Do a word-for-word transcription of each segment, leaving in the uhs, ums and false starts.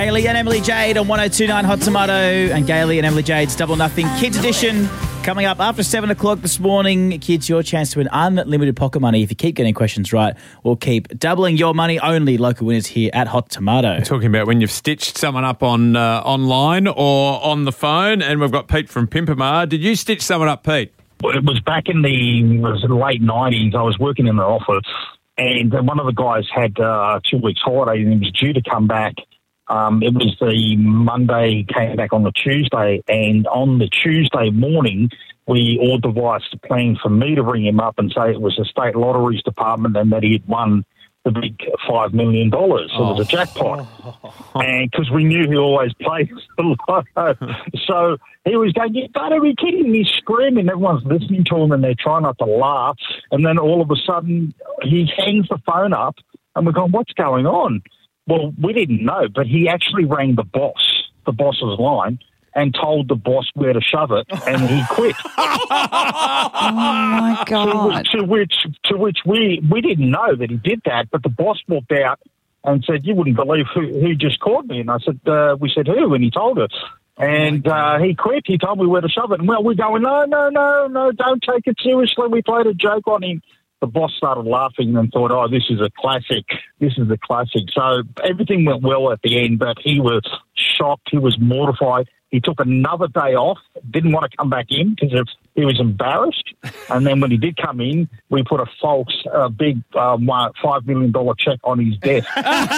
Gailey and Emily Jade on one oh two point nine Hot Tomato, and Gailey and Emily Jade's Double Nothing Kids Edition coming up after seven o'clock this morning. Kids, your chance to win unlimited pocket money. If you keep getting questions right, we'll keep doubling your money. Only local winners here at Hot Tomato. We're talking about when you've stitched someone up on uh, online or on the phone, and we've got Pete from Pimpamar. Did you stitch someone up, Pete? It was back in the, it was the late nineties. I was working in the office, and one of the guys had uh, two weeks holiday, and he was due to come back. Um, it was the Monday, came back on the Tuesday, and on the Tuesday morning, we all devised a plan for me to ring him up and say it was the state lotteries department and that he had won the big five million dollars. So oh. It was a jackpot. And because we knew he always plays the lotto. So he was going, you better be kidding me, screaming. Everyone's listening to him and they're trying not to laugh. And then all of a sudden, he hangs the phone up and we're going, what's going on? Well, we didn't know, but he actually rang the boss, the boss's line, and told the boss where to shove it, and he quit. Oh, my God. To, to which to which we, we didn't know that he did that, but the boss walked out and said, you wouldn't believe who, who just called me. And I said, uh, we said, who? And he told us. And uh, he quit. He told me where to shove it. And well, we're going, no, no, no, no, don't take it seriously. We played a joke on him. The boss started laughing and thought, oh, this is a classic. This is a classic. So everything went well at the end, but he was shocked. He was mortified. He took another day off, didn't want to come back in because he was embarrassed. And then when he did come in, we put a false, uh, big um, five million dollars check on his desk.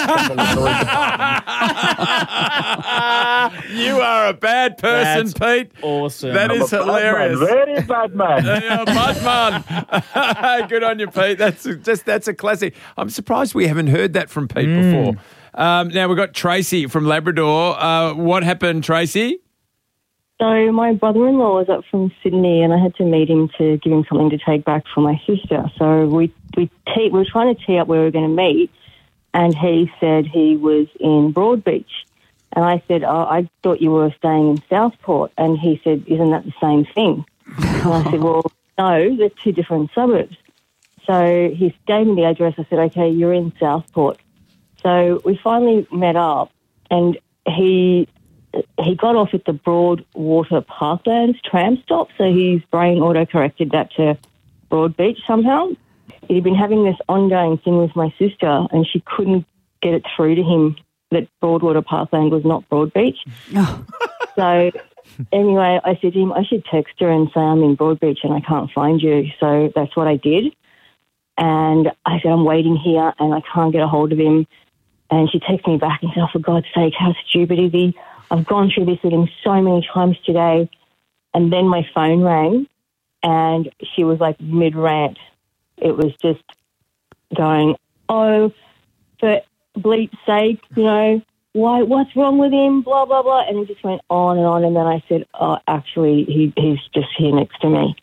You are a bad person, That's Pete. Awesome. That I'm is a bad hilarious. Man, very bad man. Yeah, bad man. Good on you, Pete. That's just that's a classic. I'm surprised we haven't heard that from Pete Mm. before. Um, now we've got Tracy from Labrador. Uh, what happened, Tracy? So my brother-in-law was up from Sydney, and I had to meet him to give him something to take back for my sister. So we we, tee, we were trying to tee up where we were going to meet, and he said he was in Broadbeach. And I said, oh, I thought you were staying in Southport. And he said, isn't that the same thing? And I said, well, no, they're two different suburbs. So he gave me the address. I said, okay, you're in Southport. So we finally met up, and he he got off at the Broadwater Parklands tram stop, so his brain auto-corrected that to Broadbeach somehow. He'd been having this ongoing thing with my sister, and she couldn't get it through to him that Broadwater Parkland was not Broadbeach. Oh. So anyway, I said to him, I should text her and say I'm in Broadbeach and I can't find you. So that's what I did. And I said, I'm waiting here and I can't get a hold of him. And she texted me back and said, oh, for God's sake, how stupid is he? I've gone through this with him so many times today. And then my phone rang and she was like mid-rant. It was just going, oh, for bleep's sake, you know, why, what's wrong with him, blah, blah, blah. And it just went on and on. And then I said, oh, actually, he, he's just here next to me.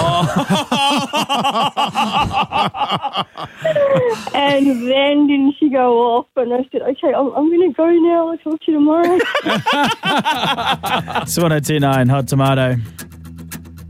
And then didn't she go off? And I said, okay, I'm, I'm going to go now. I'll talk to you tomorrow. It's one oh two point nine Hot Tomato.